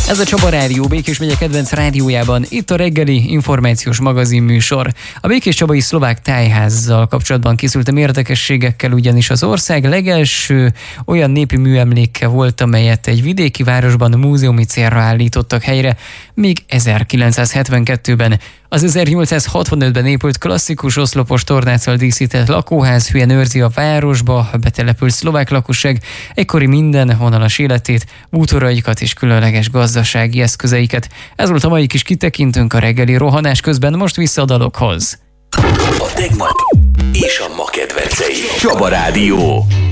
Ez a Csaba Rádió, Békés megye kedvenc rádiójában, itt a reggeli információs magazinműsor. A Békés Csabai Szlovák Tájházzal kapcsolatban készültem érdekességekkel, ugyanis az ország legelső olyan népi műemléke volt, amelyet egy vidéki városban múzeumi célra állítottak helyre, még 1972-ben. Az 1865-ben épült klasszikus oszlopos tornáccal díszített lakóház hülyen őrzi a városba betelepült szlovák lakosság egykori mindenvonalas életét, bútoraikat és különleges gazdasági eszközeiket. Ez volt a mai kis kitekintőnk a reggeli rohanás közben, most vissza a dalokhoz. A tegnap és a ma kedvencei. Csaba Rádió.